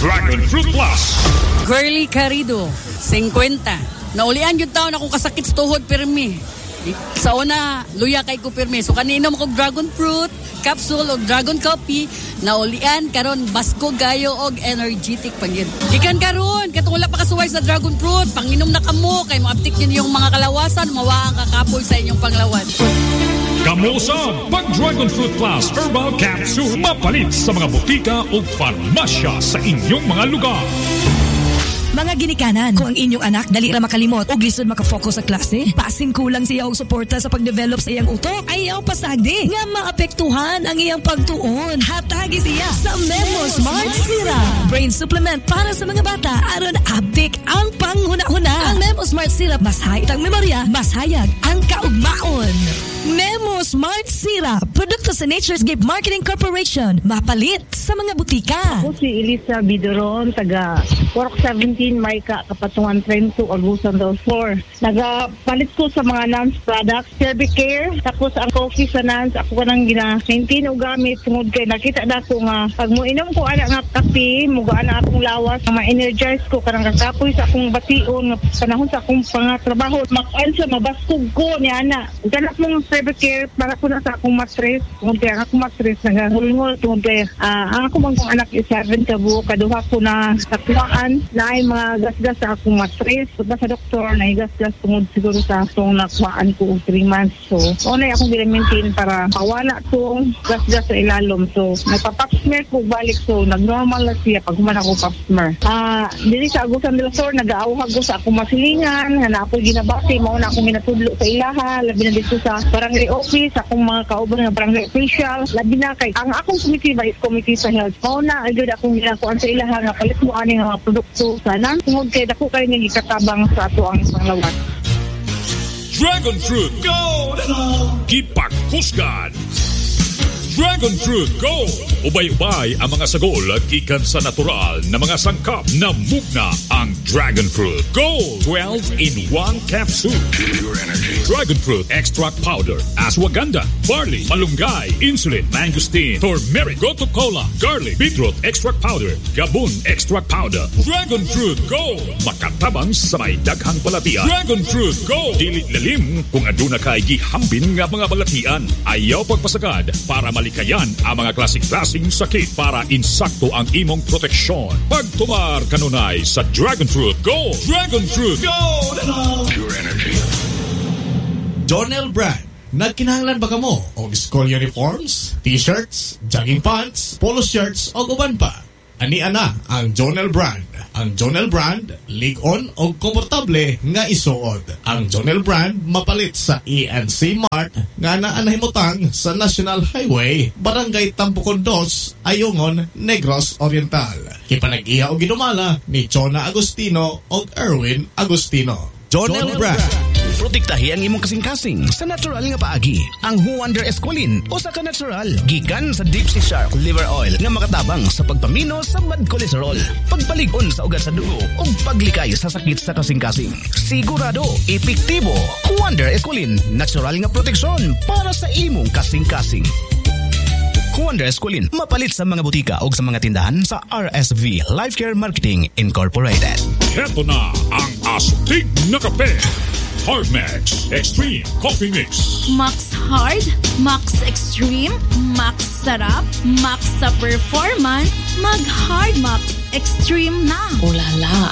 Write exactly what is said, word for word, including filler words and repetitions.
Dragon Fruit Plus. Girly Carido, fifty. Naulian yung taon akong kasakit sa tuhod pirmi. Sa una, luya kay ko pirmi. So kanino mo kong dragon fruit, capsule o dragon coffee, naulian karon basko gayo og energetic pagid. Gikan karon, katong wala pa kasuway sa dragon fruit, panginom na kamo kay moaptik niyo yung mga kalawasan, mawa ang kakapoy sa inyong panglawan. Kamo sa Pag Dragon Fruit Plus Herbal Capsule mapalit sa mga butika o farmasya sa inyong mga lugar. Mga ginikanan, kung ang inyong anak dali ra makalimot o lisod makafocus sa klase, pasin kulang siya og suporta sa pagdevelop sa iyang utok, ayaw pasagdi nga maapektuhan ang iyang pagtuon. Hatagi siya sa Memo Smart Syrup, brain supplement para sa mga bata aron aptik ang panghuna-huna. Ang Memo Smart Syrup mas hayag ang memorya, mas hayag ang kaugmaon. Memo Smart Syrup, produkto sa Nature's Gift Marketing Corporation, mapalit sa mga butika. Ako si Elisa Bidoron, taga Pork seventeen, Maika, Kapatungan Trento, Agusan daw four. Nagapalit ko sa mga Nance products, Cerbicare, tapos ang coffee sa Nance, ako ka nang gina-maintain o gamit, tungod kay nakita na ko nga, pag mo inom ko anak nga kape, muga na akong lawas, ma-energize ko, karang kakapoy sa akong bation, panahon sa akong pangatrabaho, makaan sa mabaskog ko ni Ana. Ganap mong Cerbicare para ko na sa akong matres, tungod kay ang akong matres, nagahulngol, tungod kay uh, ang akong mga anak is seven kabu, kaduha ko na takuhaan, na ay mga gasgas sa akong matres. Pagka sa doktor, na gasgas tungod siguro sa akong nakuhaan ko three months. So, unay akong gina-maintain para mawala itong gasgas sa ilalom. So, nagpa-pap smear ko balik. So, nag-normal na siya pag human ako pap smear. Ah, uh, dili sa Agusan de la Sur, nag-aawhag ko sa akong masilingan, na ako'y ginabati, mauna akong minatudlo sa ilaha, labi na dito sa barangay office, akong mga kauban ng barangay official, labi na kay, ang akong committee ba is committee sa health. Mauna, agad akong ginakuan sa ilaha, nga palit mo aning mga produkto sana. Tungod kay dako kayo nang ikatabang sa ato ang panglawan. Dragon Fruit Gold! Gipak Husgan! Dragon Fruit Gold! Ubay-ubay ang mga sagol gikan sa natural na mga sangkap na mugna ang Dragon Fruit Gold twelve in one capsule. Pure energy. Dragon Fruit Extract Powder, Ashwagandha, Barley, Malunggay, Insulin, Mangosteen, Turmeric, Gotu Cola, Garlic, Beetroot Extract Powder, Gabon Extract Powder. Dragon Fruit Gold! Makatabang sa may daghang balatian. Dragon Fruit Gold! Dili lalim kung aduna kay gihambin nga mga balatian. Ayaw pagpasagad para malikayan ang mga klasik-klasing sakit para insakto ang imong proteksyon. Pagtumar kanunay sa Dragon Fruit Gold. Dragon Fruit Gold! Pure energy. Jonel Brand. Nagkinahanglan ba kamo og school uniforms, t-shirts, jogging pants, polo shirts o uban pa? Ani ana ang Jonel Brand. Ang Jonel Brand, lig-on o komportable nga isuod. Ang Jonel Brand mapalit sa E N C Mart nga naanahimutang sa National Highway, Barangay Tampukon dos, Ayungon, Negros Oriental. Kipanag-iya o ginumala ni Chona Agustino o Erwin Agustino. Jonel, Jonel Brand. Brand. Protektahi ang imong kasing-kasing sa natural nga paagi. Ang Huander Esqualin o sa ka-natural. Gikan sa Deep Sea Shark Liver Oil nga makatabang sa pagpamino sa bad cholesterol, pagpaligon sa ugat sa dugo o paglikay sa sakit sa kasing-kasing. Sigurado, epektibo. Huander Esqualin, natural nga proteksyon para sa imong kasing-kasing. Huander Esqualin, mapalit sa mga butika o sa mga tindahan sa R S V Life Care Marketing Incorporated. Heto na ang astig na kape. Hard Max Extreme Coffee Mix. Max Hard, Max Extreme, Max Sarap, Max sa performance, mag Hard Max Extreme na. Ulala,